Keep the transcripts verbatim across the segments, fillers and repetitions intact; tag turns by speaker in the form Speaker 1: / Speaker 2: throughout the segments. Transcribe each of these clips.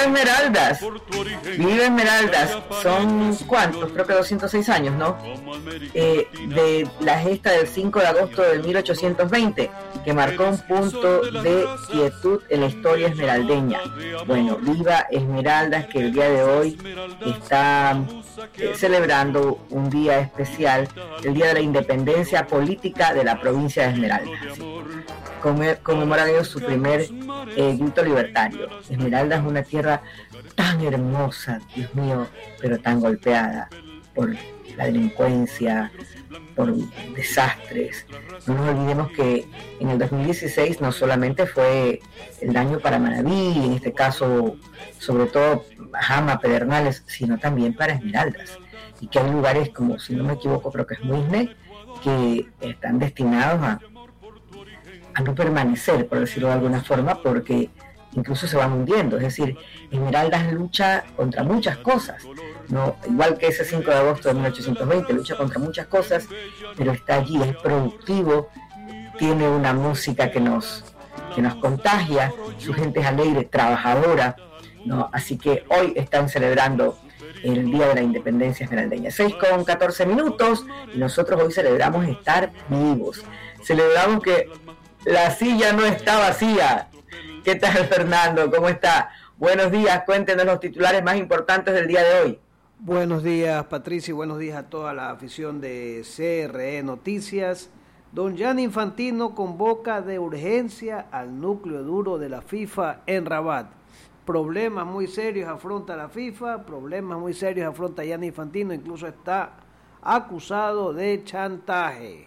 Speaker 1: Viva Esmeraldas, viva Esmeraldas, son cuántos, creo que doscientos seis años, ¿no? Eh, de la gesta del cinco de agosto de mil ochocientos veinte, que marcó un punto de quietud en la historia esmeraldeña. Bueno, viva Esmeraldas, que el día de hoy está eh, celebrando un día especial, el día de la independencia política de la provincia de Esmeraldas. Conmemora ellos su primer eh, grito libertario. Esmeralda es una tierra tan hermosa, Dios mío, pero tan golpeada por la delincuencia, por desastres. No nos olvidemos que en el dos mil dieciséis no solamente fue el daño para Manabí, en este caso sobre todo Jama, Pedernales, sino también para Esmeraldas, y que hay lugares como, si no me equivoco, creo que es Muisne, que están destinados a a no permanecer, por decirlo de alguna forma, porque incluso se van hundiendo. Es decir, Esmeraldas lucha contra muchas cosas, ¿no? Igual que ese cinco de agosto de mil ochocientos veinte, lucha contra muchas cosas, pero está allí, es productivo, tiene una música que nos, que nos contagia, su gente es alegre, trabajadora, ¿no? Así que hoy están celebrando el Día de la Independencia Esmeraldeña. seis con catorce minutos, y nosotros hoy celebramos estar vivos. Celebramos que la silla no está vacía. ¿Qué tal, Fernando? ¿Cómo está? Buenos días, cuéntenos los titulares más importantes del día de hoy.
Speaker 2: Buenos días, Patricia, y buenos días a toda la afición de C R E Noticias. Don Gianni Infantino convoca de urgencia al núcleo duro de la FIFA en Rabat. Problemas muy serios afronta la FIFA, problemas muy serios afronta Gianni Infantino, incluso está acusado de chantaje.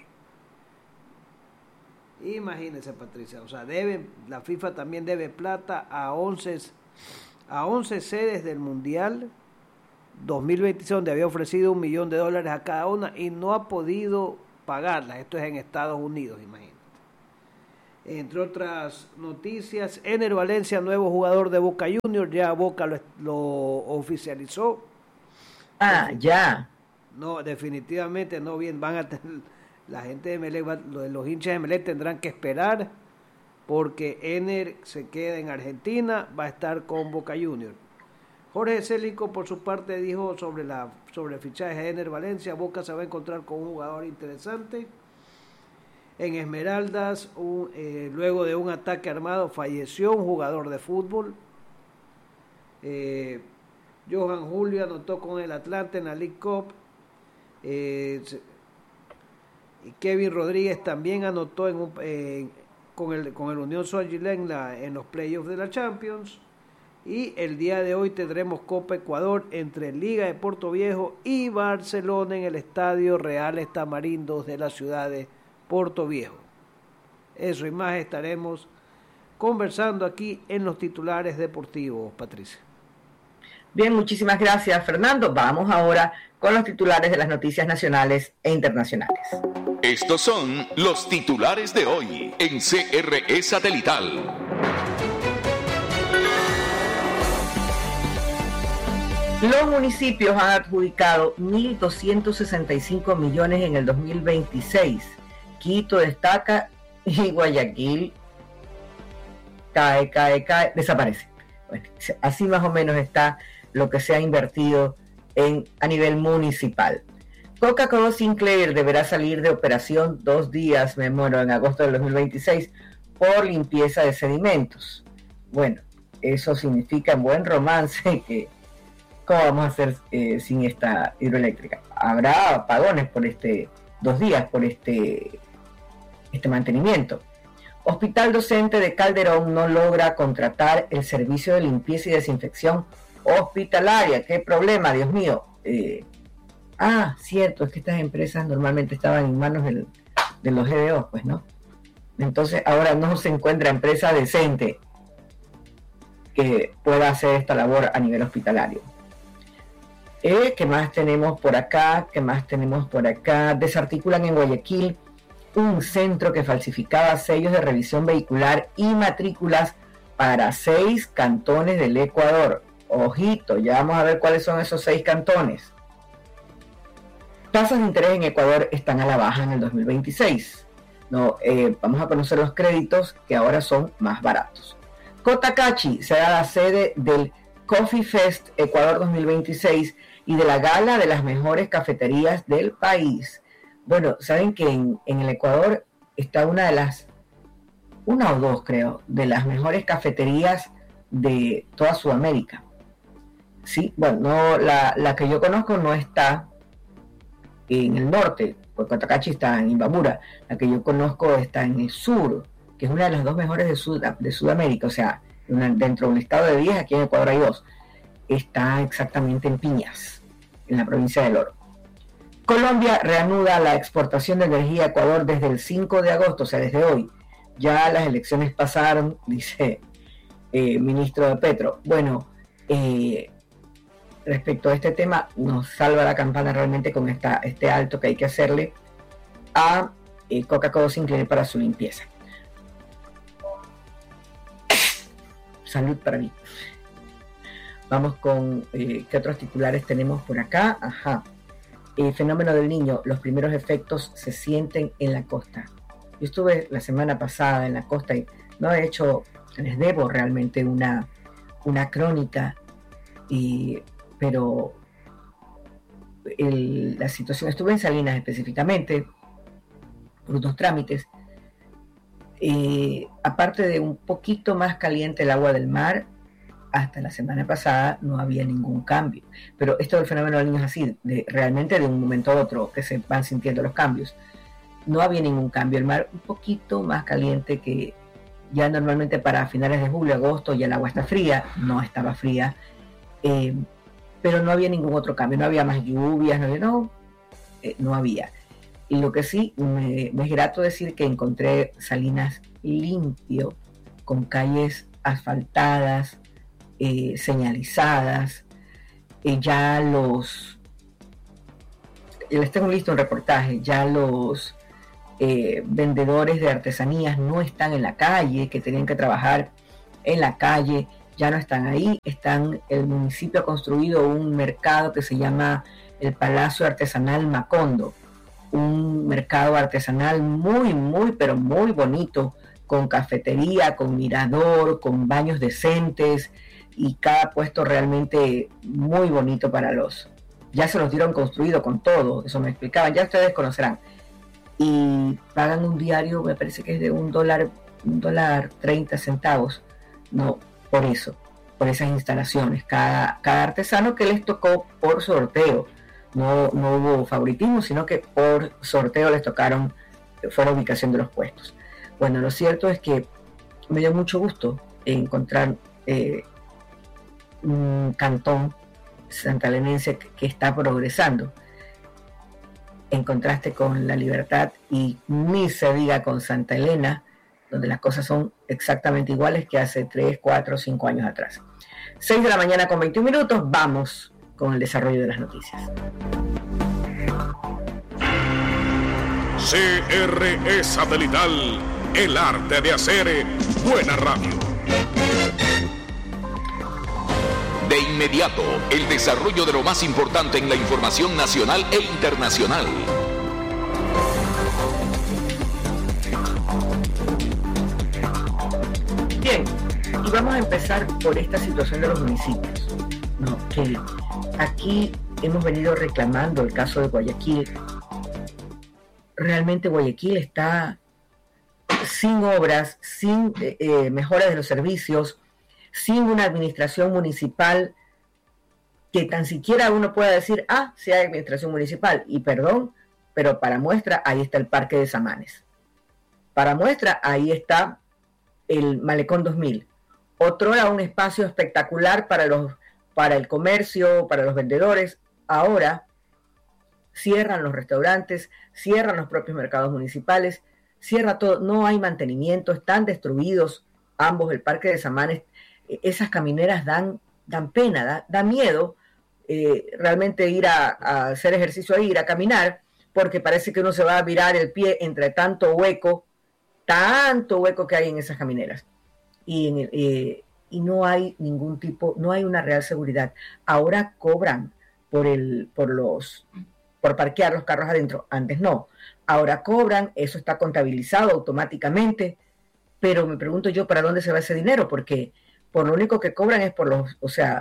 Speaker 2: Imagínense, Patricia, o sea, debe, la FIFA también debe plata a once, a once sedes del Mundial dos mil veintiséis, donde había ofrecido un millón de dólares a cada una y no ha podido pagarlas. Esto es en Estados Unidos, imagínate. Entre otras noticias, Ener Valencia, nuevo jugador de Boca Juniors, ya Boca lo, lo oficializó.
Speaker 1: Ah, ya.
Speaker 2: No, definitivamente no, bien, van a tener... La gente de Emelec, los hinchas de Emelec tendrán que esperar porque Ener se queda en Argentina, va a estar con Boca Juniors. Jorge Célico, por su parte, dijo sobre la sobre el fichaje de Ener Valencia, Boca se va a encontrar con un jugador interesante. En Esmeraldas, un, eh, luego de un ataque armado, falleció un jugador de fútbol. Eh, Johan Julio anotó con el Atlante en la League Cup. Eh, Y Kevin Rodríguez también anotó en un, eh, con el con el Unión Soyilén en, la, en los playoffs de la Champions. Y el día de hoy tendremos Copa Ecuador entre Liga de Puerto Viejo y Barcelona en el Estadio Reales Tamarindos de la ciudad de Puerto Viejo. Eso y más estaremos conversando aquí en los titulares deportivos, Patricia.
Speaker 1: Bien, muchísimas gracias, Fernando. Vamos ahora con los titulares de las noticias nacionales e internacionales.
Speaker 3: Estos son los titulares de hoy en C R E Satelital.
Speaker 1: Los municipios han adjudicado mil doscientos sesenta y cinco millones en el dos mil veintiséis. Quito destaca y Guayaquil cae, cae, cae, desaparece. Bueno, así más o menos está lo que se ha invertido en, a nivel municipal. Coca-Cola Sinclair deberá salir de operación dos días, me muero, en agosto del dos mil veintiséis por limpieza de sedimentos. Bueno, eso significa en buen romance que ¿cómo vamos a hacer eh, sin esta hidroeléctrica? Habrá apagones por este dos días, por este, este mantenimiento. Hospital Docente de Calderón no logra contratar el servicio de limpieza y desinfección hospitalaria. ¿Qué problema, Dios mío? Eh, ah, cierto, es que estas empresas normalmente estaban en manos del, de los G B O, pues, ¿no? Entonces ahora no se encuentra empresa decente que pueda hacer esta labor a nivel hospitalario. Eh, ¿Qué más tenemos por acá? ¿Qué más tenemos por acá? Desarticulan en Guayaquil un centro que falsificaba sellos de revisión vehicular y matrículas para seis cantones del Ecuador. Ojito, ya vamos a ver cuáles son esos seis cantones. Tasas de interés en Ecuador están a la baja en el dos mil veintiséis. No, eh, vamos a conocer los créditos que ahora son más baratos. Cotacachi será la sede del Coffee Fest Ecuador dos mil veintiséis y de la gala de las mejores cafeterías del país. Bueno, saben que en, en el Ecuador está una de las, una o dos creo, de las mejores cafeterías de toda Sudamérica. Sí, bueno, no, la, la que yo conozco no está en el norte, porque Cotacachi está en Imbabura. La que yo conozco está en el sur, que es una de las dos mejores de, Sud, de Sudamérica, o sea, una, dentro de un estado de diez, aquí en Ecuador hay dos. Está exactamente en Piñas, en la provincia del Oro. Colombia reanuda la exportación de energía a Ecuador desde el cinco de agosto, o sea, desde hoy. Ya las elecciones pasaron, dice el eh, ministro de Petro. Bueno, eh, respecto a este tema, nos salva la campana realmente con esta, este alto que hay que hacerle a eh, Coca-Cola Sinclair para su limpieza. Salud para mí. Vamos con eh, qué otros titulares tenemos por acá. Ajá. El fenómeno del Niño, los primeros efectos se sienten en la costa. Yo estuve la semana pasada en la costa y no he hecho, les debo realmente una, una crónica, y, pero el, la situación, estuve en Salinas específicamente por unos trámites. Eh, aparte de un poquito más caliente el agua del mar, hasta la semana pasada no había ningún cambio. Pero esto del fenómeno del Niño es así, de, realmente de un momento a otro que se van sintiendo los cambios. No había ningún cambio, el mar un poquito más caliente, que ya normalmente para finales de julio, agosto ya el agua está fría, no estaba fría, eh, pero no había ningún otro cambio, no había más lluvias, no había, no, eh, no había. Y lo que sí, me, me es grato decir que encontré Salinas limpio, con calles asfaltadas, eh, señalizadas, eh, ya los, les tengo listo un reportaje, ya los eh, vendedores de artesanías no están en la calle, que tenían que trabajar en la calle, ya no están ahí, están, el municipio ha construido un mercado que se llama el Palacio Artesanal Macondo, un mercado artesanal muy, muy, pero muy bonito, con cafetería, con mirador, con baños decentes, y cada puesto realmente muy bonito para los, ya se los dieron construido con todo, eso me explicaban, ya ustedes conocerán, y pagan un diario, me parece que es de un dólar, un dólar treinta centavos, no, por eso, por esas instalaciones, cada, cada artesano que les tocó por sorteo, no, no hubo favoritismo, sino que por sorteo les tocaron, fue la ubicación de los puestos. Bueno, lo cierto es que me dio mucho gusto encontrar eh, un cantón santalenense que, que está progresando, en contraste con La Libertad, y ni se diga con Santa Elena, donde las cosas son exactamente iguales que hace tres, cuatro, cinco años atrás. seis de la mañana con veintiún minutos, vamos con el desarrollo de las noticias.
Speaker 3: C R E Satelital, el arte de hacer buena radio. De inmediato, el desarrollo de lo más importante en la información nacional e internacional.
Speaker 1: Bien, y vamos a empezar por esta situación de los municipios, ¿no? Que aquí hemos venido reclamando el caso de Guayaquil. Realmente Guayaquil está sin obras, sin eh, mejoras de los servicios, sin una administración municipal que tan siquiera uno pueda decir, ah, sí hay administración municipal, y perdón, pero para muestra ahí está el Parque de Samanes. Para muestra ahí está el Malecón dos mil. Otro era un espacio espectacular para, los, para el comercio, para los vendedores. Ahora cierran los restaurantes, cierran los propios mercados municipales, cierra todo, no hay mantenimiento, están destruidos ambos, el Parque de Samanes. Esas camineras dan, dan pena, da, da miedo eh, realmente ir a, a hacer ejercicio ahí, ir a caminar, porque parece que uno se va a virar el pie entre tanto hueco, tanto hueco que hay en esas camineras. Y, en el, eh, y no hay ningún tipo, no hay una real seguridad. Ahora cobran por, el, por, los, por parquear los carros adentro, antes no. Ahora cobran, eso está contabilizado automáticamente, pero me pregunto yo, ¿para dónde se va ese dinero? Porque por lo único que cobran es por los, o sea,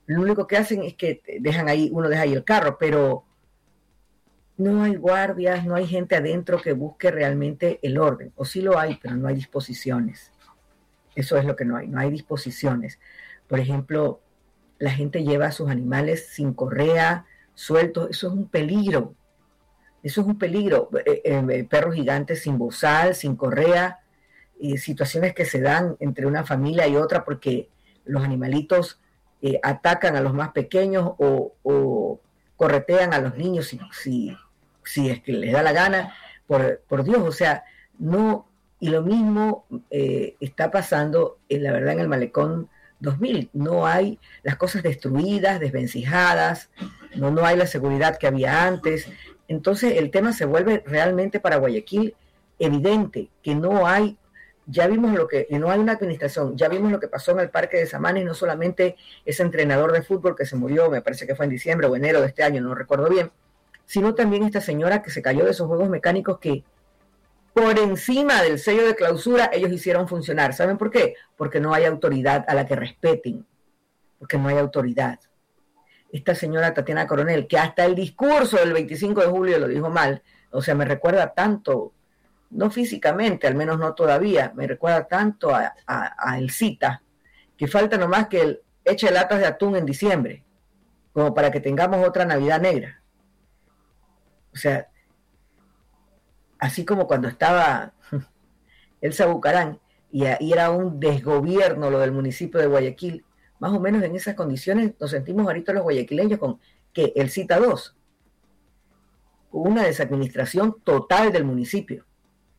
Speaker 1: lo único que hacen es que dejan ahí, uno deja ahí el carro, pero no hay guardias, no hay gente adentro que busque realmente el orden, o sí lo hay, pero no hay disposiciones. Eso es lo que no hay, no hay disposiciones. Por ejemplo, la gente lleva a sus animales sin correa, sueltos, eso es un peligro. Eso es un peligro. Eh, eh, perros gigantes sin bozal, sin correa, y situaciones que se dan entre una familia y otra porque los animalitos eh, atacan a los más pequeños o, o corretean a los niños si, si, si es que les da la gana. Por, por Dios, o sea, no... Y lo mismo eh, está pasando, en la verdad, en el Malecón dos mil. No hay las cosas destruidas, desvencijadas, no, no hay la seguridad que había antes. Entonces el tema se vuelve realmente para Guayaquil evidente, que no hay, ya vimos lo que, que no hay una administración, ya vimos lo que pasó en el Parque de Samaná, y no solamente ese entrenador de fútbol que se murió, me parece que fue en diciembre o enero de este año, no recuerdo bien, sino también esta señora que se cayó de esos juegos mecánicos que por encima del sello de clausura ellos hicieron funcionar. ¿Saben por qué? Porque no hay autoridad a la que respeten, porque no hay autoridad. Esta señora Tatiana Coronel, que hasta el discurso del veinticinco de julio lo dijo mal, o sea, me recuerda tanto, no físicamente, al menos no todavía, me recuerda tanto a, a, a Elcita, que falta nomás que él eche latas de atún en diciembre, como para que tengamos otra Navidad negra. O sea, así como cuando estaba Elsa Bucarán, y, y era un desgobierno lo del municipio de Guayaquil, más o menos en esas condiciones nos sentimos ahorita los guayaquileños con que Elcita dos, una desadministración total del municipio.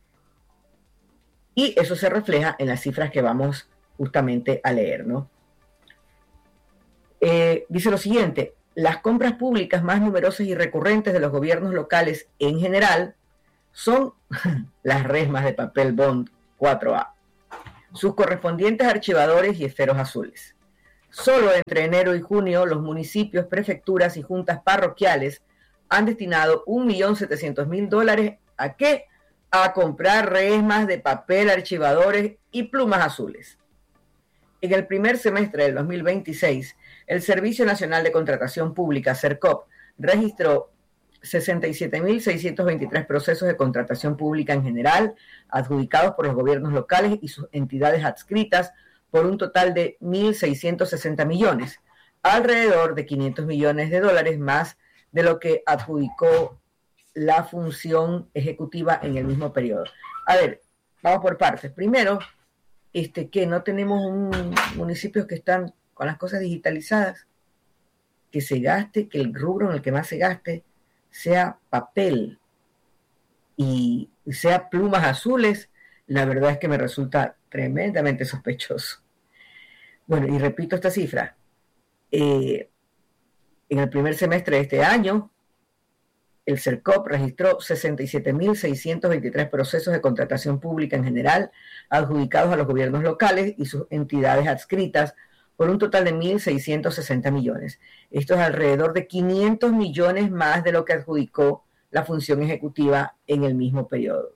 Speaker 1: Y eso se refleja en las cifras que vamos justamente a leer, ¿no? Eh, dice lo siguiente: las compras públicas más numerosas y recurrentes de los gobiernos locales en general son las resmas de papel bond cuatro A, sus correspondientes archivadores y esferos azules. Solo entre enero y junio los municipios, prefecturas y juntas parroquiales han destinado un millón setecientos mil dólares ¿a qué? A comprar resmas de papel, archivadores y plumas azules. En el primer semestre del dos mil veintiséis, el Servicio Nacional de Contratación Pública, SERCOP, registró sesenta y siete mil seiscientos veintitrés procesos de contratación pública en general, adjudicados por los gobiernos locales y sus entidades adscritas, por un total de mil seiscientos sesenta millones, alrededor de quinientos millones de dólares más de lo que adjudicó la función ejecutiva en el mismo periodo. A ver, vamos por partes. Primero, este, que no tenemos un, municipios que están con las cosas digitalizadas, que se gaste, que el rubro en el que más se gaste sea papel y sea plumas azules, la verdad es que me resulta tremendamente sospechoso. Bueno, y repito esta cifra. Eh, en el primer semestre de este año, el SERCOP registró sesenta y siete mil seiscientos veintitrés procesos de contratación pública en general, adjudicados a los gobiernos locales y sus entidades adscritas, por un total de mil seiscientos sesenta millones. Esto es alrededor de quinientos millones más de lo que adjudicó la función ejecutiva en el mismo periodo.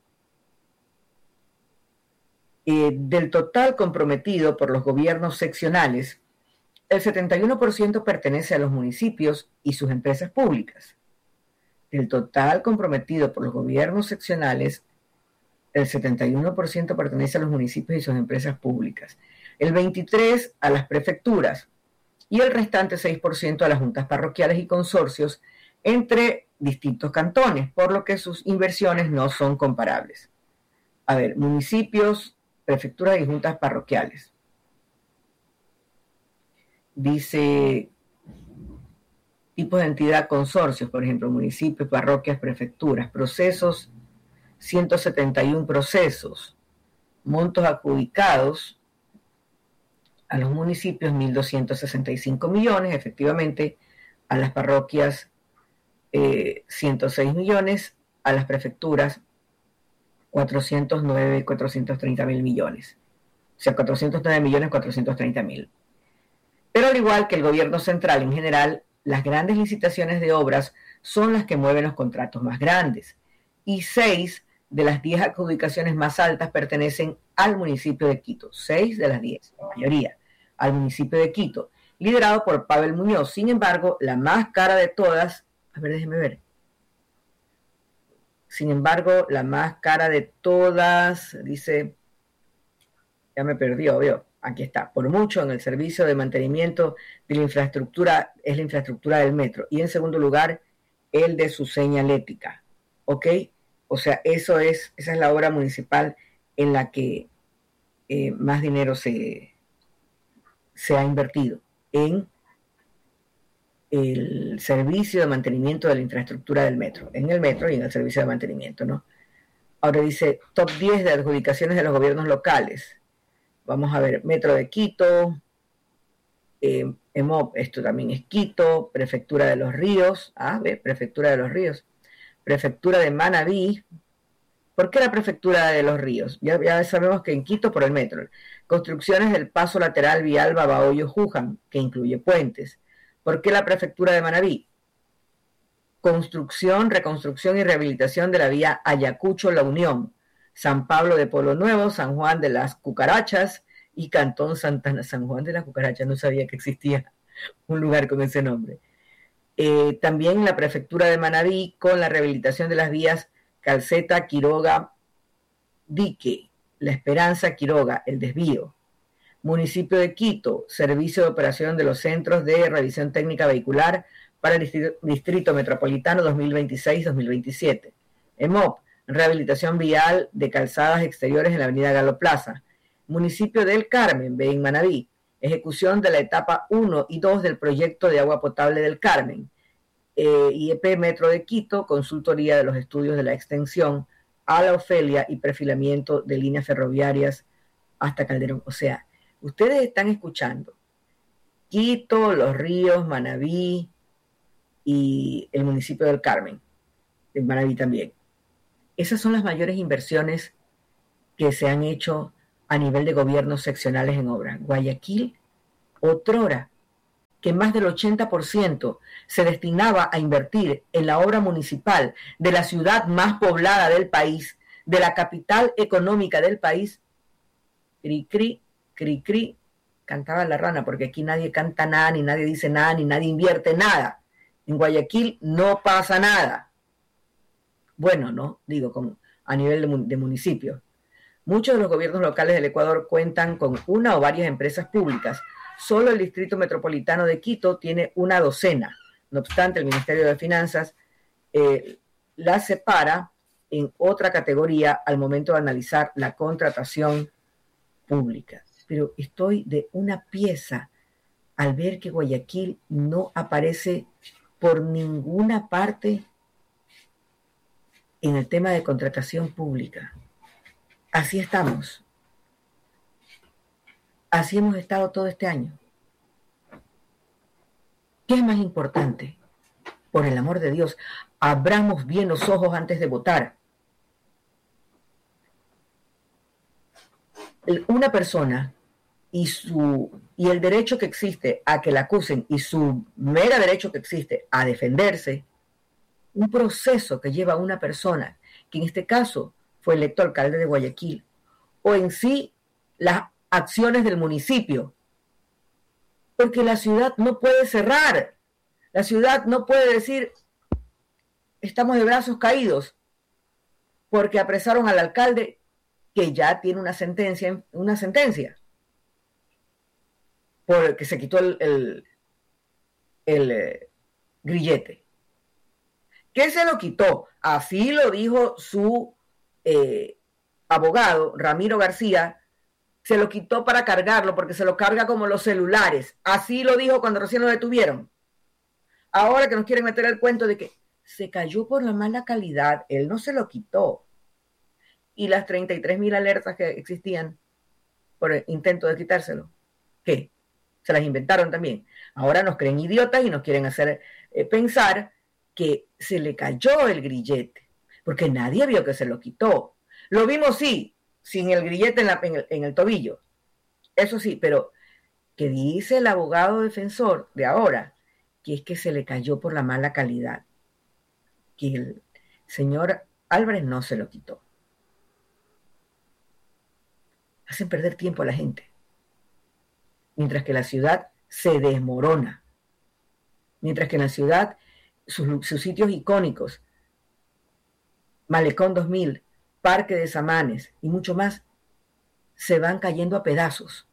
Speaker 1: Eh, del total comprometido por los gobiernos seccionales, el setenta y uno por ciento pertenece a los municipios y sus empresas públicas. Del total comprometido por los gobiernos seccionales, el setenta y uno por ciento pertenece a los municipios y sus empresas públicas, el veintitrés por ciento a las prefecturas y el restante seis por ciento a las juntas parroquiales y consorcios entre distintos cantones, por lo que sus inversiones no son comparables. A ver, municipios, prefecturas y juntas parroquiales. Dice tipos de entidad, consorcios, por ejemplo, municipios, parroquias, prefecturas, procesos, ciento setenta y uno procesos, montos adjudicados a los municipios, mil doscientos sesenta y cinco millones, efectivamente, a las parroquias, eh, ciento seis millones, a las prefecturas, cuatrocientos nueve, cuatrocientos treinta mil millones, o sea, cuatrocientos nueve millones, cuatrocientos treinta mil. Pero al igual que el gobierno central en general, las grandes licitaciones de obras son las que mueven los contratos más grandes, y seis de las diez adjudicaciones más altas pertenecen al municipio de Quito, seis de las diez, la mayoría, al municipio de Quito, liderado por Pavel Muñoz. Sin embargo, la más cara de todas, a ver, déjeme ver. Sin embargo, la más cara de todas, dice, ya me perdió, veo, aquí está, por mucho en el servicio de mantenimiento de la infraestructura, es la infraestructura del metro. Y en segundo lugar, el de su señalética, ¿ok? O sea, eso es, esa es la obra municipal en la que eh, más dinero se, se ha invertido en el servicio de mantenimiento de la infraestructura del metro, en el metro y en el servicio de mantenimiento, ¿no? Ahora dice, top diez de adjudicaciones de los gobiernos locales. Vamos a ver, Metro de Quito, eh, E M O P, esto también es Quito, Prefectura de los Ríos, ah, ve, Prefectura de los Ríos, Prefectura de Manabí. ¿Por qué la Prefectura de los Ríos? Ya, ya sabemos que en Quito por el metro. Construcciones del paso lateral vial Babahoyo-Juján, que incluye puentes. ¿Por qué la Prefectura de Manabí? Construcción, reconstrucción y rehabilitación de la vía Ayacucho-La Unión, San Pablo de Polo Nuevo, San Juan de las Cucarachas y Cantón Santana. San Juan de las Cucarachas, no sabía que existía un lugar con ese nombre. Eh, también la Prefectura de Manabí con la rehabilitación de las vías Calceta, Quiroga, Dique, La Esperanza, Quiroga, el desvío. Municipio de Quito, servicio de operación de los centros de revisión técnica vehicular para el Distrito, Distrito Metropolitano dos mil veintiséis dos mil veintisiete. E M O P, rehabilitación vial de calzadas exteriores en la avenida Galo Plaza. Municipio del Carmen, ve en Manabí, ejecución de la etapa uno y dos del proyecto de agua potable del Carmen. Eh, I E P Metro de Quito, consultoría de los estudios de la extensión a la Ofelia y perfilamiento de líneas ferroviarias hasta Calderón. O sea, ustedes están escuchando Quito, Los Ríos, Manabí y el municipio del Carmen, en Manabí también. Esas son las mayores inversiones que se han hecho a nivel de gobiernos seccionales en obra. Guayaquil, otrora, que más del ochenta por ciento se destinaba a invertir en la obra municipal de la ciudad más poblada del país, de la capital económica del país, cri, cri, cri, cri, cantaba la rana, porque aquí nadie canta nada, ni nadie dice nada, ni nadie invierte nada. En Guayaquil no pasa nada. Bueno, ¿no? Digo, con, a nivel de, de municipio. Muchos de los gobiernos locales del Ecuador cuentan con una o varias empresas públicas. Solo el Distrito Metropolitano de Quito tiene una docena. No obstante, el Ministerio de Finanzas eh, la separa en otra categoría al momento de analizar la contratación pública. Pero estoy de una pieza al ver que Guayaquil no aparece por ninguna parte en el tema de contratación pública. Así estamos. Así hemos estado todo este año. ¿Qué es más importante? Por el amor de Dios, abramos bien los ojos antes de votar. Una persona y su y el derecho que existe a que la acusen y su mero derecho que existe a defenderse, un proceso que lleva a una persona, que en este caso fue electo alcalde de Guayaquil, o en sí las acciones del municipio, porque la ciudad no puede cerrar, la ciudad no puede decir estamos de brazos caídos porque apresaron al alcalde que ya tiene una sentencia, una sentencia, porque se quitó el, el, el eh, grillete. ¿Qué se lo quitó? Así lo dijo su eh, abogado, Ramiro García, se lo quitó para cargarlo, porque se lo carga como los celulares. Así lo dijo cuando recién lo detuvieron. Ahora que nos quieren meter el cuento de que se cayó por la mala calidad, él no se lo quitó. Y las treinta y tres mil alertas que existían por el intento de quitárselo, ¿qué? Se las inventaron también. Ahora nos creen idiotas y nos quieren hacer eh, pensar que se le cayó el grillete, porque nadie vio que se lo quitó. Lo vimos, sí, sin el grillete en, la, en, el, en el tobillo. Eso sí, pero que dice el abogado defensor de ahora, que es que se le cayó por la mala calidad, que el señor Álvarez no se lo quitó. Hacen perder tiempo a la gente, mientras que la ciudad se desmorona. Mientras que en la ciudad, sus, sus sitios icónicos, Malecón dos mil, Parque de Samanes y mucho más, se van cayendo a pedazos.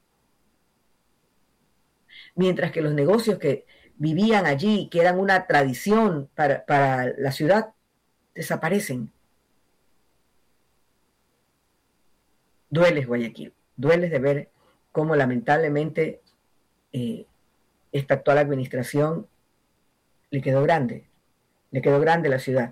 Speaker 1: Mientras que los negocios que vivían allí, que eran una tradición para, para la ciudad, desaparecen. Dueles, Guayaquil, dueles de ver cómo lamentablemente eh, esta actual administración le quedó grande, le quedó grande la ciudad.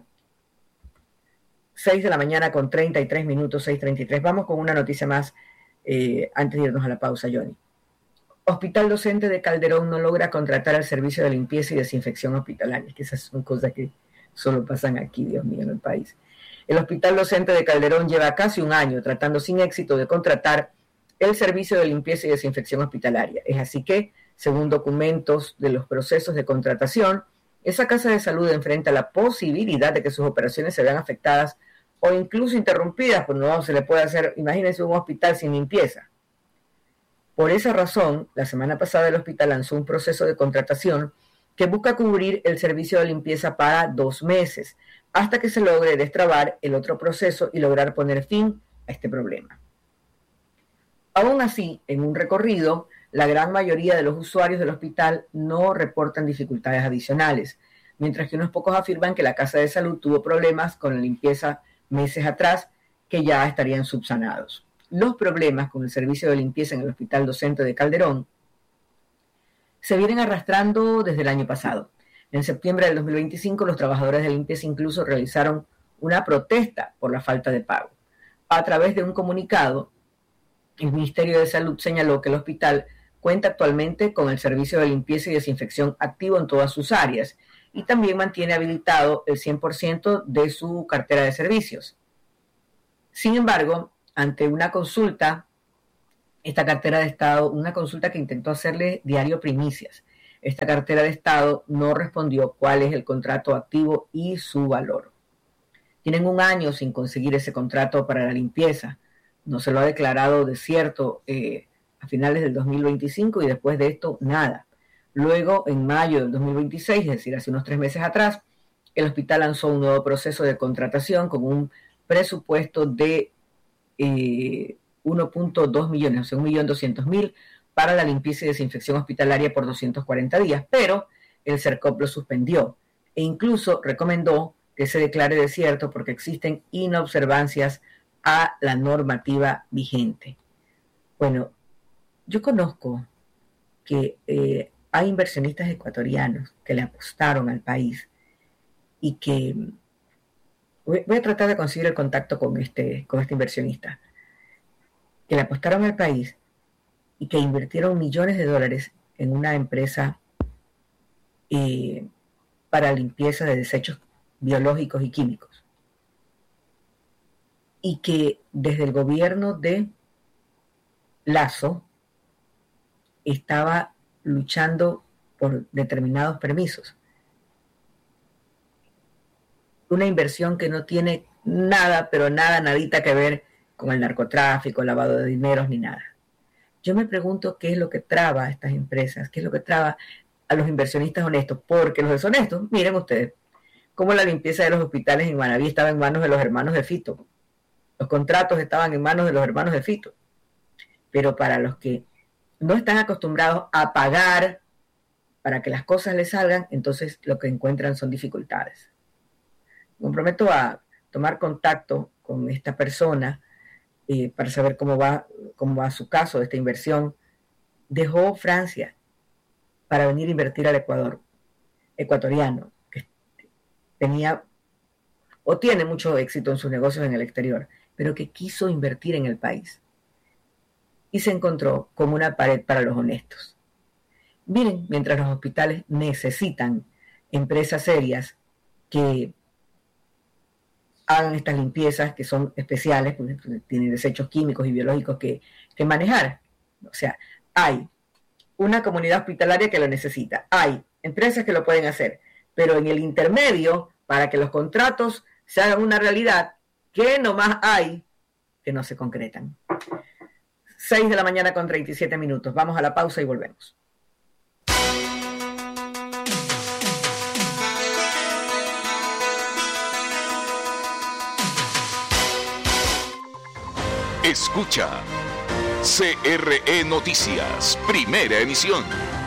Speaker 1: seis de la mañana con treinta y tres minutos, seis treinta y tres. Vamos con una noticia más eh, antes de irnos a la pausa, Johnny. Hospital Docente de Calderón no logra contratar el servicio de limpieza y desinfección hospitalaria, que esas son cosas que solo pasan aquí, Dios mío, en el país. El Hospital Docente de Calderón lleva casi un año tratando sin éxito de contratar el servicio de limpieza y desinfección hospitalaria. Es así que, según documentos de los procesos de contratación, esa casa de salud enfrenta la posibilidad de que sus operaciones se vean afectadas o incluso interrumpidas, pues no se le puede hacer, imagínense un hospital sin limpieza. Por esa razón, la semana pasada el hospital lanzó un proceso de contratación que busca cubrir el servicio de limpieza para dos meses, hasta que se logre destrabar el otro proceso y lograr poner fin a este problema. Aún así, en un recorrido, la gran mayoría de los usuarios del hospital no reportan dificultades adicionales, mientras que unos pocos afirman que la casa de salud tuvo problemas con la limpieza meses atrás que ya estarían subsanados. Los problemas con el servicio de limpieza en el Hospital Docente de Calderón se vienen arrastrando desde el año pasado. En septiembre del dos mil veinticinco, los trabajadores de limpieza incluso realizaron una protesta por la falta de pago. A través de un comunicado, el Ministerio de Salud señaló que el hospital cuenta actualmente con el servicio de limpieza y desinfección activo en todas sus áreas y también mantiene habilitado el cien por ciento de su cartera de servicios. Sin embargo, ante una consulta, esta cartera de Estado, una consulta que intentó hacerle Diario Primicias, esta cartera de Estado no respondió cuál es el contrato activo y su valor. Tienen un año sin conseguir ese contrato para la limpieza. No se lo ha declarado desierto eh, a finales del dos mil veinticinco y después de esto, nada. Luego, en mayo del dos mil veintiséis, es decir, hace unos tres meses atrás, el hospital lanzó un nuevo proceso de contratación con un presupuesto de eh, uno punto dos millones, o sea, un millón doscientos mil para la limpieza y desinfección hospitalaria por doscientos cuarenta días, pero el CERCOP lo suspendió e incluso recomendó que se declare desierto porque existen inobservancias a la normativa vigente. Bueno, yo conozco que eh, hay inversionistas ecuatorianos que le apostaron al país y que voy, voy a tratar de conseguir el contacto con este, con este inversionista, que le apostaron al país y que invirtieron millones de dólares en una empresa eh, para limpieza de desechos biológicos y químicos. Y que desde el gobierno de Lazo estaba luchando por determinados permisos. Una inversión que no tiene nada, pero nada, nadita que ver con el narcotráfico, lavado de dineros, ni nada. Yo me pregunto qué es lo que traba a estas empresas, qué es lo que traba a los inversionistas honestos, porque los deshonestos, miren ustedes, cómo la limpieza de los hospitales en Manaví estaba en manos de los hermanos de Fito. Los contratos estaban en manos de los hermanos de Fito. Pero para los que no están acostumbrados a pagar para que las cosas les salgan, entonces lo que encuentran son dificultades. Me comprometo a tomar contacto con esta persona eh, para saber cómo va, cómo va su caso de esta inversión. Dejó Francia para venir a invertir al Ecuador, ecuatoriano, que tenía o tiene mucho éxito en sus negocios en el exterior, pero que quiso invertir en el país. Y se encontró como una pared para los honestos. Miren, mientras los hospitales necesitan empresas serias que hagan estas limpiezas que son especiales, porque tienen desechos químicos y biológicos que, que manejar. O sea, hay una comunidad hospitalaria que lo necesita, hay empresas que lo pueden hacer, pero en el intermedio, para que los contratos se hagan una realidad, que nomás hay que no se concretan. seis de la mañana con treinta y siete minutos. Vamos a la pausa y volvemos.
Speaker 3: Escucha C R E Noticias, primera emisión.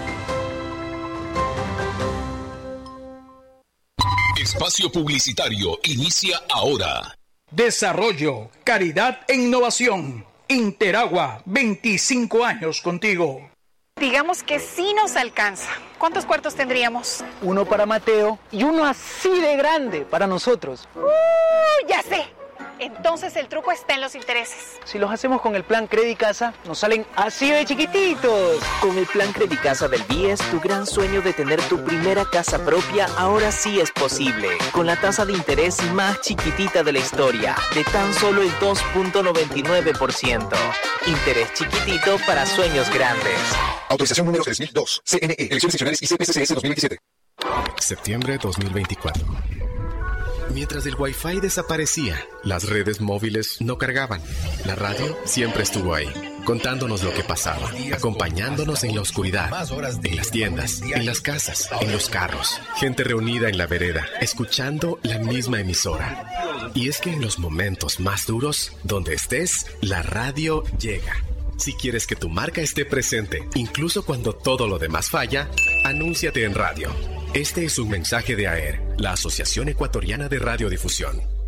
Speaker 3: Espacio publicitario inicia ahora.
Speaker 4: Desarrollo, caridad e innovación. Interagua, veinticinco años contigo.
Speaker 5: Digamos que sí nos alcanza. ¿Cuántos cuartos tendríamos?
Speaker 6: Uno para Mateo y uno así de grande para nosotros.
Speaker 5: ¡Uh! Ya sé. Entonces el truco está en los intereses.
Speaker 6: Si los hacemos con el plan Credicasa, nos salen así de chiquititos.
Speaker 7: Con el plan Credicasa del B I E S, tu gran sueño de tener tu primera casa propia ahora sí es posible. Con la tasa de interés más chiquitita de la historia, de tan solo el dos punto noventa y nueve por ciento. Interés chiquitito para sueños grandes.
Speaker 8: Autorización número tres mil dos. C N E, Elecciones Seccionales y C P C C S dos mil veintisiete.
Speaker 9: Septiembre dos mil veinticuatro. Mientras el Wi-Fi desaparecía, las redes móviles no cargaban. La radio siempre estuvo ahí, contándonos lo que pasaba, acompañándonos en la oscuridad, en las tiendas, en las casas, en los carros. Gente reunida en la vereda, escuchando la misma emisora. Y es que en los momentos más duros, donde estés, la radio llega. Si quieres que tu marca esté presente, incluso cuando todo lo demás falla, anúnciate en radio. Este es un mensaje de A E R, la Asociación Ecuatoriana de Radiodifusión.